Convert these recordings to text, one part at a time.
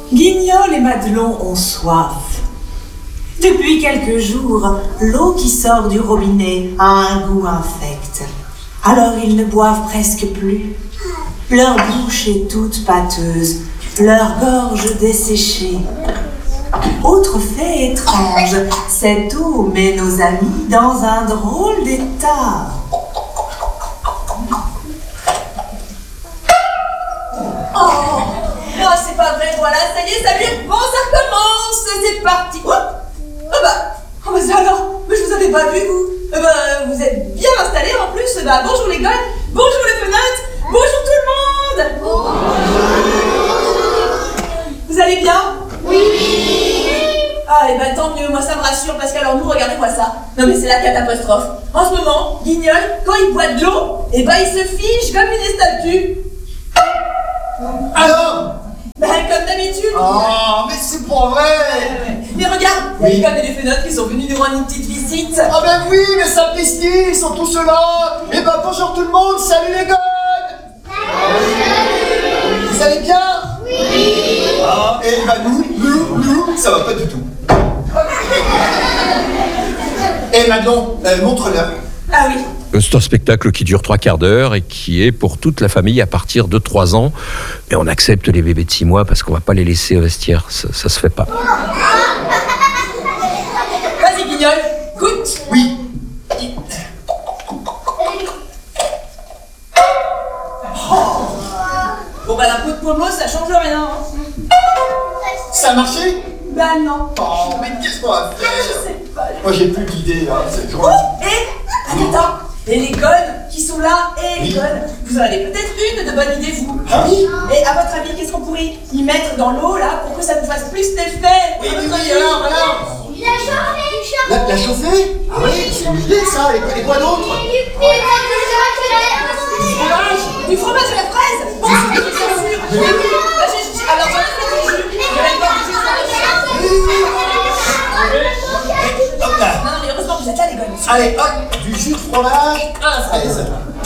Guignol et Madelon ont soif. Depuis quelques jours, l'eau qui sort du robinet a un goût infect. Alors ils ne boivent presque plus. Leur bouche est toute pâteuse, leur gorge desséchée. Autre fait étrange, cette eau met nos amis dans un drôle d'état. Oh, c'est pas vrai, voilà, ça y est, ça lui bon, ça recommence, c'est parti. Mais ça alors, mais je vous avais pas vu, vous. Vous êtes bien installés en plus. Bonjour les gars, bonjour les fenêtres, bonjour tout le monde. Vous allez bien? Oui. Ah, et tant mieux, moi ça me rassure, parce qu'alors nous, regardez-moi ça. Non mais c'est la catastrophe. En ce moment, Guignol, quand il boit de l'eau, il se fiche comme une statue. Alors? Comme d'habitude. Oh, mais c'est pas vrai. Mais regarde, il y a les gars et les fenêtres qui sont venus nous rendre une petite visite. Ah ben oui, les sapristi, ils sont tous là. Et bonjour tout le monde, salut les gars. Vous allez bien? Oui. Ah, et nous, ça va pas du tout. Et Madelon, montre-leur. Ah oui. C'est un spectacle qui dure 3/4 d'heure et qui est pour toute la famille à partir de 3 ans. Mais on accepte les bébés de 6 mois parce qu'on va pas les laisser au vestiaire. Ça se fait pas. Vas-y Guignol, goûte. Oui. Bon la peau de pommeau, ça change rien. Ça a marché? Non. Oh, mais qu'est-ce qu'on va faire? Je sais pas. Moi j'ai plus d'idées, hein, c'est drôle. Attends. Et les gones qui sont là, les gones, vous en avez peut-être une de bonne idée, vous. Ah oui? Et à votre avis, qu'est-ce qu'on pourrait y mettre dans l'eau, là, pour que ça nous fasse plus d'effet? Oui, alors. La chauffer? Ah oui, c'est une idée ça, et quoi d'autre? Du fromage à la fraise. Bon, c'est bien sûr. Alors, j'en ai fait du jus. Hop là. Non, mais heureusement que vous êtes là, les gones. Allez, hop, du jus de fromage à la fraise.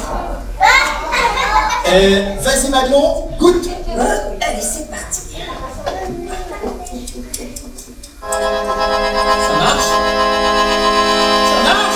Vas-y Madelon, goûte. Allez, c'est parti. Ça marche? Ça marche?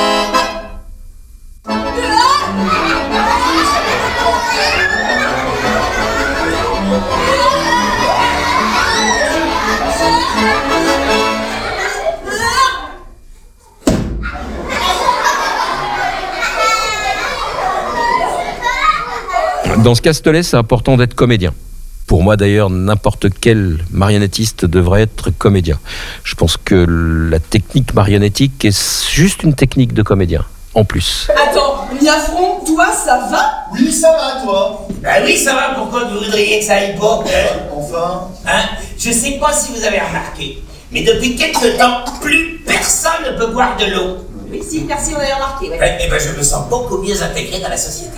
Dans ce castelet, c'est important d'être comédien. Pour moi, d'ailleurs, n'importe quel marionnettiste devrait être comédien. Je pense que la technique marionnettique est juste une technique de comédien, en plus. Attends, Miafron, toi, ça va? Oui, ça va toi? Ah oui, ça va, pourquoi vous voudriez que ça aille pas? Enfin. Je sais pas si vous avez remarqué, mais depuis quelque temps, plus personne ne peut boire de l'eau. Oui, si, merci, on avait remarqué, ouais. Eh ben, je me sens beaucoup mieux intégré dans la société.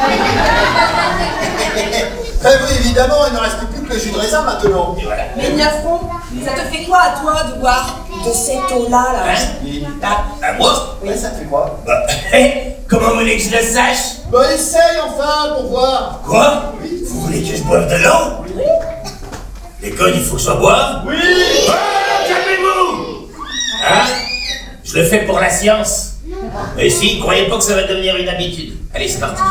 Oui, évidemment, il ne reste plus que le jus de raisin maintenant. Et voilà. Mais Miafron, ça te fait quoi à toi de boire de cette eau-là, là? Moi? Oui, ça te fait quoi? Comment vous voulez que je le sache? Bah essaye enfin pour voir. Quoi? Vous voulez que je boive de l'eau? Oui. L'école, il faut que je boive? Oui. Calmez-vous! Je le fais pour la science. Mais si, croyez pas que ça va devenir une habitude. Allez, c'est parti.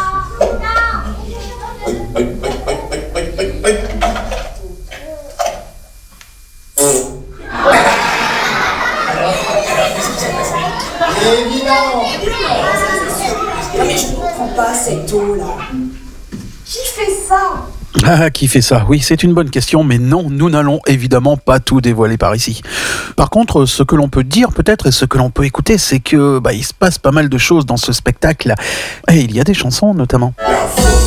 Qu'est-ce qui s'est passé? Évidemment. Non mais je ne comprends pas cette eau-là. Qui fait ça? Ah, qui fait ça? Oui, c'est une bonne question, mais non, nous n'allons évidemment pas tout dévoiler par ici. Par contre, ce que l'on peut dire peut-être et ce que l'on peut écouter, c'est que il se passe pas mal de choses dans ce spectacle. Et il y a des chansons notamment.